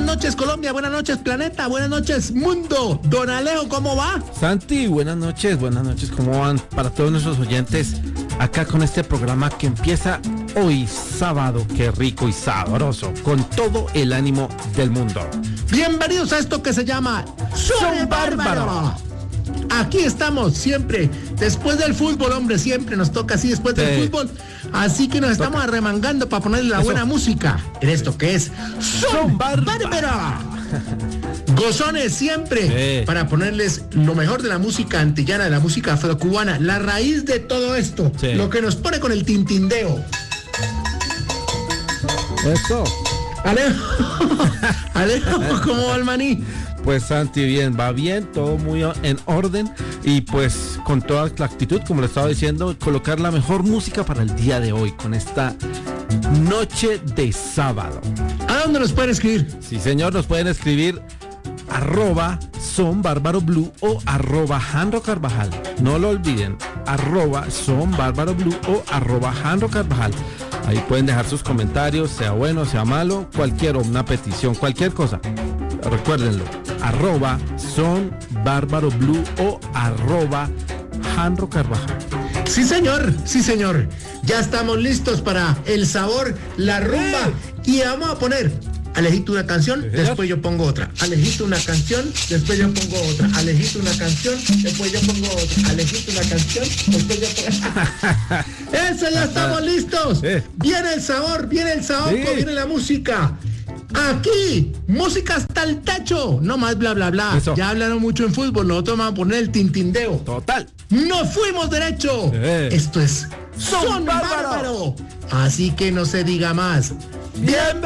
noches Colombia, buenas noches planeta, buenas noches mundo. Don Alejo, ¿cómo va? Santi, buenas noches, ¿cómo van? Para todos nuestros oyentes, acá con este programa que empieza hoy sábado, qué rico y sabroso, con todo el ánimo del mundo. Bienvenidos a esto que se llama Son Bárbaro. Aquí estamos siempre, después del fútbol, hombre, siempre nos toca así después del fútbol. Así que nos estamos arremangando para ponerle la buena música en esto que es Son Bárbaro. Gozones siempre para ponerles lo mejor de la música antillana, de la música afrocubana, la raíz de todo esto, lo que nos pone con el tintindeo. Eso. Alejo, ¿cómo va el maní? Pues Santi, bien, va bien, todo muy en orden y pues con toda la actitud, como le estaba diciendo, colocar la mejor música para el día de hoy, con esta noche de sábado. ¿A dónde nos pueden escribir? Sí, señor, nos pueden escribir @sonbarbaroblue o @janrocarvajal. No lo olviden, @sonbarbaroblue o @janrocarvajal. Ahí pueden dejar sus comentarios, sea bueno, sea malo, una petición, cualquier cosa. Recuérdenlo, @sonbarbaroblue o @janrocarvajal. Sí, señor, sí, señor. Ya estamos listos para el sabor, la rumba. Y vamos a poner, Alejito, una canción, después yo pongo otra. Alejito, una canción, después yo pongo otra. Alejito, una canción, después yo pongo otra. Alejito, una canción, después yo pongo... ¡Eso, ya estamos listos! Viene el sabor, viene la música. Aquí, música hasta el techo. No más bla, bla, bla. Eso. Ya hablaron mucho en fútbol, nosotros vamos a poner el tintindeo. Total. ¡Nos fuimos derecho! Esto es Son Bárbaro. Así que no se diga más. ¡Bienvenido!